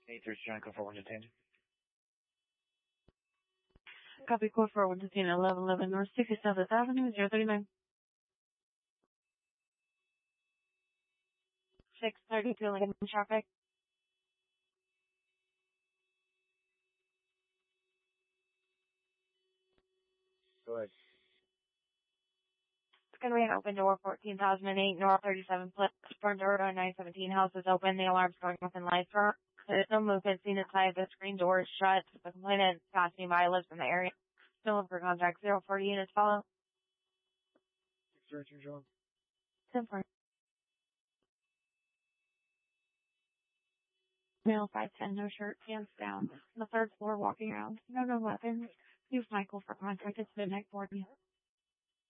8-3 John, code 4110. Copy code 4110, 1111 North 67th Avenue, 039. 632 Lincoln traffic. Go ahead. It's going to be an open door, 14,008 North 37 front door, 917 house is open. The alarm's going off in lights are. There's no movement seen inside. The screen door is shut. The complainant passing by lives in the area. Still in for contact. 040 units follow. 6-3 John. 10-4. Male 5'10", no shirt, pants down. On the third floor, walking around. No weapons. Use Michael for contact. It's midnight 40.